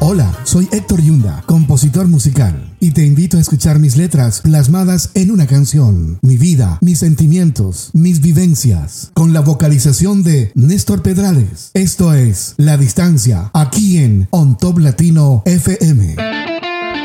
Hola, soy Héctor Yunda, compositor musical, y te invito a escuchar mis letras plasmadas en una canción, mi vida, mis sentimientos, mis vivencias, con la vocalización de Néstor Pedrales. Esto es La Distancia, aquí en On Top Latino FM.